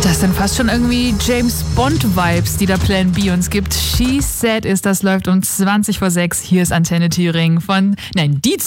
Das sind fast schon irgendwie James Bond-Vibes, die der Plan B uns gibt. She Said ist, das läuft um 20 vor 6. Hier ist Antenne Thüringen die